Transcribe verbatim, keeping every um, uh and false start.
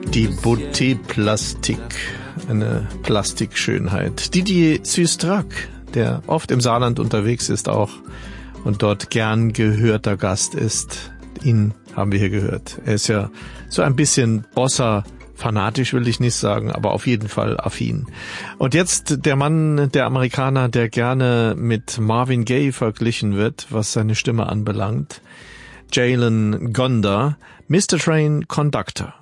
Die Beauté Plastik, eine Plastikschönheit. Didier Sustrac, der oft im Saarland unterwegs ist auch und dort gern gehörter Gast ist. Ihn haben wir hier gehört. Er ist ja so ein bisschen Bossa, fanatisch will ich nicht sagen, aber auf jeden Fall affin. Und jetzt der Mann, der Amerikaner, der gerne mit Marvin Gaye verglichen wird, was seine Stimme anbelangt. Jalen Gonda, Mister Train Conductor.